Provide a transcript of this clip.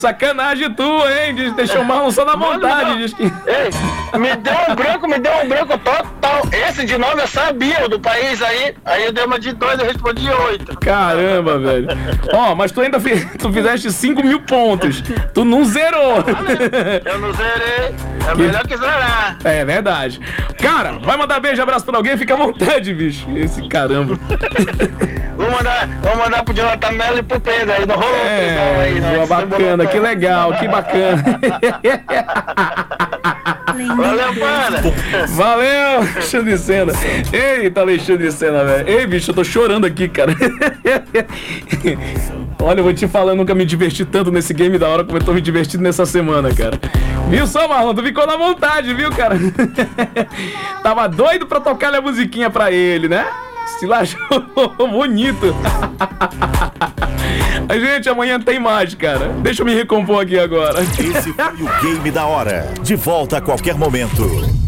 Sacanagem tua, hein? Deixou o Marlon só na vontade. Diz que... Ei, me deu um branco total. Esse de 9 eu sabia, o do país aí eu dei uma de 2, eu respondi 8. Caramba, velho. Ó, mas tu ainda tu fizeste 5.000 pontos. Tu não zerou. Eu não zerei. É melhor que zerar. É verdade. Cara, vai mandar beijo, abraço pra alguém? Fica à vontade, bicho. Esse caramba. Vou mandar pro Jonathan Mello e pro Pedro aí, no rolo. Aí, né? Bacana, que legal, que bacana. Valeu, mano. Valeu, Alexandre Sena. Eita, Alexandre Sena, velho. Ei, bicho, eu tô chorando aqui, cara. Olha, eu vou te falar, eu nunca me diverti tanto nesse game da hora como eu tô me divertindo nessa semana, cara. Viu só, Marlon? Tu ficou na vontade, viu, cara? Tava doido pra tocar a musiquinha pra ele, né? Se lá achou bonito. A gente, amanhã tem mais, cara. Deixa eu me recompor aqui agora. Esse foi o Game da Hora. De volta a qualquer momento.